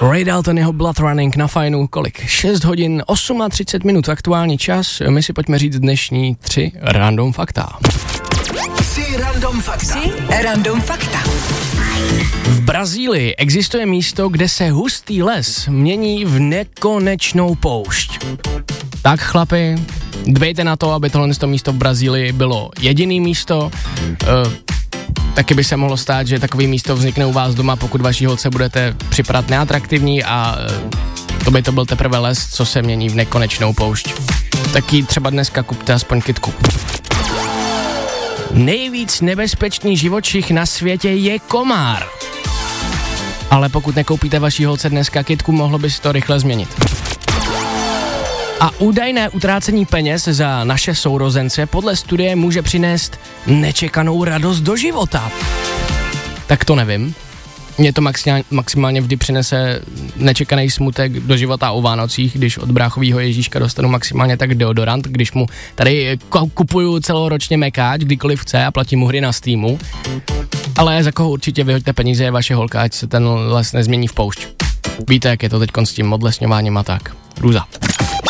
Ray Dalton, jeho Blood Running na Fajnu, kolik? 6 hodin 38 minut aktuální čas, my si pojďme říct dnešní 3 random fakta. 3 random fakta. V Brazílii existuje místo, kde se hustý les mění v nekonečnou poušť. Tak chlapi, dbejte na to, aby tohle místo v Brazílii bylo jediný místo. Taky by se mohlo stát, že takový místo vznikne u vás doma, pokud vaší holce budete připadat neatraktivní a to by to byl teprve les, co se mění v nekonečnou poušť. Taky třeba dneska kupte aspoň kytku. Nejvíc nebezpečný živočich na světě je komár. Ale pokud nekoupíte vaší holce dneska kytku, mohlo by se to rychle změnit. A údajné utrácení peněz za naše sourozence podle studie může přinést nečekanou radost do života. Tak to nevím. Mně to maximálně vždy přinese nečekaný smutek do života o Vánocích, když od bráchovýho Ježíška dostanu maximálně tak deodorant, když mu tady kupuju celoročně mekáč, kdykoliv chce a platím mu hry na Steamu. Ale za koho určitě vyhoďte peníze je vaše holka, ať se ten les nezmění v poušť. Víte, jak je to teď s tím odlesňováním a tak. Růza.